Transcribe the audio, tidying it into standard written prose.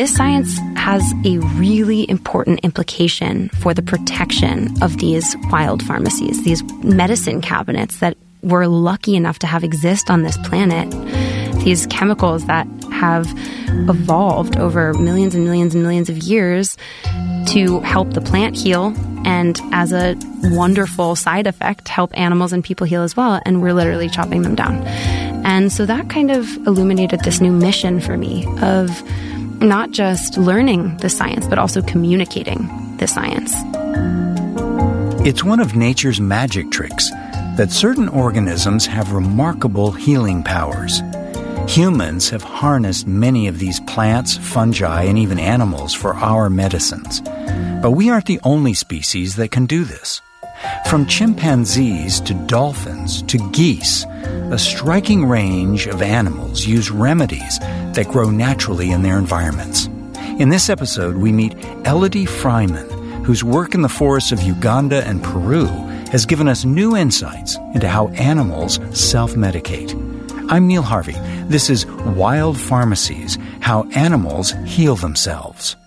this science has a really important implication for the protection of these wild pharmacies, these medicine cabinets that we're lucky enough to have exist on this planet. These chemicals that have evolved over millions and millions and millions of years to help the plant heal, and as a wonderful side effect, help animals and people heal as well, and we're literally chopping them down. And so that kind of illuminated this new mission for me of not just learning the science, but also communicating the science. It's one of nature's magic tricks that certain organisms have remarkable healing powers. Humans have harnessed many of these plants, fungi, and even animals for our medicines. But we aren't the only species that can do this. From chimpanzees to dolphins to geese, a striking range of animals use remedies that grow naturally in their environments. In this episode, we meet Elodie Freiman, whose work in the forests of Uganda and Peru has given us new insights into how animals self-medicate. I'm Neil Harvey. This is Wild Pharmacies, How Animals Heal Themselves.